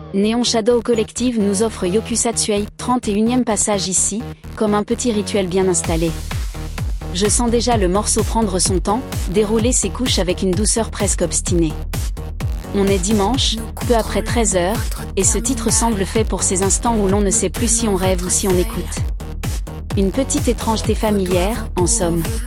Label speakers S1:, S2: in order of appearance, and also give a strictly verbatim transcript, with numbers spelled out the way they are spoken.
S1: Neon Shadow Collective nous offre Yokusatsuei, trente et unième passage ici, comme un petit rituel bien installé. Je sens déjà le morceau prendre son temps, dérouler ses couches avec une douceur presque obstinée. On est dimanche, peu après treize heures, et ce titre semble fait pour ces instants où l'on ne sait plus si on rêve ou si on écoute. Une petite étrangeté familière, en somme.